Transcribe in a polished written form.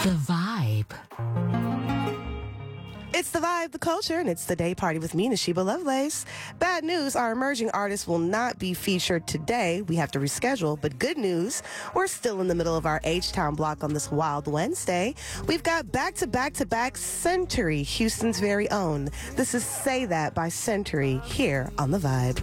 The Vibe. It's The Vibe, the culture, and it's the day party with me, Nashiba Lovelace. Bad news, our emerging artist will not be featured today. We have to reschedule, but good news, we're still in the middle of our H-Town block on this wild Wednesday. We've got back-to-back-to-back Century, Houston's very own. This is Say That by Century here on The Vibe.